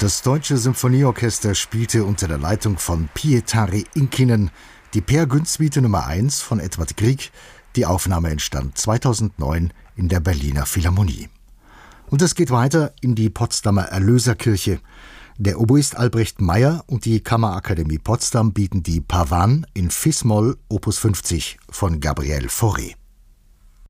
Das Deutsche Symphonieorchester spielte unter der Leitung von Pietari Inkinen die Peer Gynt Suite Nummer 1 von Edvard Grieg. Die Aufnahme entstand 2009 in der Berliner Philharmonie. Und es geht weiter in die Potsdamer Erlöserkirche. Der Oboist Albrecht Meyer und die Kammerakademie Potsdam bieten die Pavan in Fis-Moll Opus 50 von Gabriel Fauré.